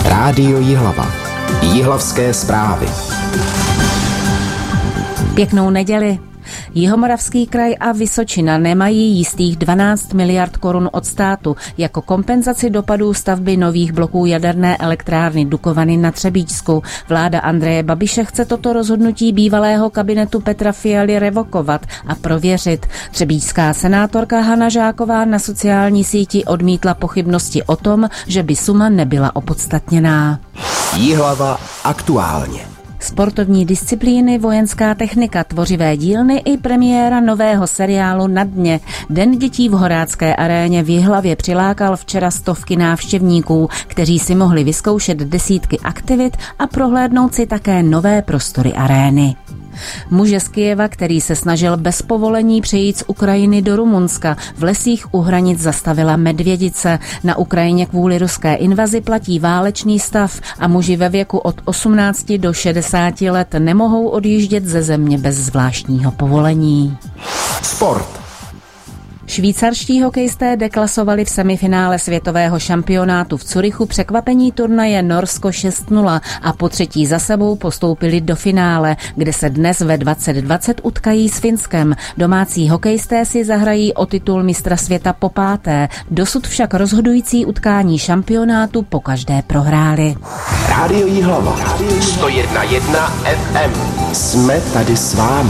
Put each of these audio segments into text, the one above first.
Rádio Jihlava. Jihlavské zprávy. Pěknou neděli. Jihomoravský kraj a Vysočina nemají jistých 12 miliard korun od státu jako kompenzaci dopadů stavby nových bloků jaderné elektrárny Dukovany na Třebíčsku. Vláda Andreje Babiše chce toto rozhodnutí bývalého kabinetu Petra Fialy revokovat a prověřit. Třebíčská senátorka Hana Žáková na sociální síti odmítla pochybnosti o tom, že by suma nebyla opodstatněná. Jihlava aktuálně. Sportovní disciplíny, vojenská technika, tvořivé dílny i premiéra nového seriálu Na dně. Den dětí v Horácké aréně v Jihlavě přilákal včera stovky návštěvníků, kteří si mohli vyzkoušet desítky aktivit a prohlédnout si také nové prostory arény. Muže z Kyjeva, který se snažil bez povolení přejít z Ukrajiny do Rumunska, v lesích u hranic zastavila medvědice. Na Ukrajině kvůli ruské invazi platí válečný stav a muži ve věku od 18 do 60 let nemohou odjíždět ze země bez zvláštního povolení. Sport. Švýcarští hokejisté deklasovali v semifinále světového šampionátu v Curychu překvapení turnaje Norsko 6-0 a po třetí za sebou postoupili do finále, kde se dnes ve 20:20 utkají s Finskem. Domácí hokejisté si zahrají o titul mistra světa po páté. Dosud však rozhodující utkání šampionátu pokaždé prohráli. Rádio Jihlava. 101,1 FM. Jsme tady s vámi.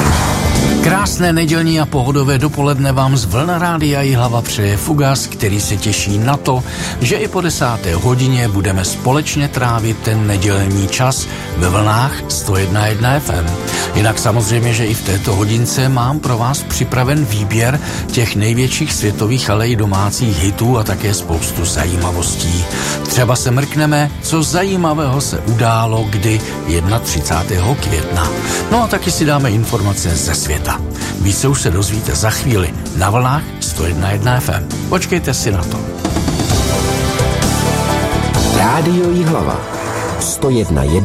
Krásné nedělní a pohodové dopoledne vám z vln Rádia Jihlava přeje Fugas, který se těší na to, že i po 10. hodině budeme společně trávit ten nedělní čas ve vlnách 101,1 FM. Jinak samozřejmě, že i v této hodince mám pro vás připraven výběr těch největších světových, ale i domácích hitů a také spoustu zajímavostí. Třeba se mrkneme, co zajímavého se událo kdy 31. května. No a taky si dáme informace ze světa. Více už se dozvíte za chvíli na vlnách 101,1 FM. Počkejte si na to. Rádio Jihlava. 101,1